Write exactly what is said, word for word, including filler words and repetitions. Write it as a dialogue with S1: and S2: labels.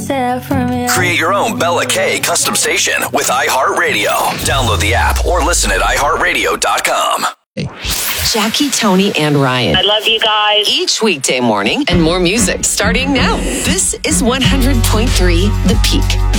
S1: set from it.
S2: Create your own Bella K custom station with iHeartRadio. Download the app or listen at i heart radio dot com.
S3: Jackie, Tony, and Ryan.
S4: I love you guys.
S3: Each weekday morning and more music starting now. This is one hundred point three The Peak.